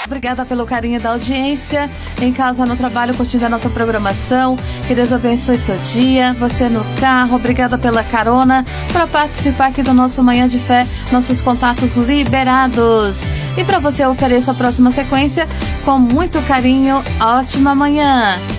Obrigada pelo carinho da audiência, em casa, no trabalho, curtindo a nossa programação. Que Deus abençoe seu dia, você no carro. Obrigada pela carona, para participar aqui do nosso Manhã de Fé, nossos contatos liberados. E para você, eu ofereço a próxima sequência com muito carinho. Ótima manhã!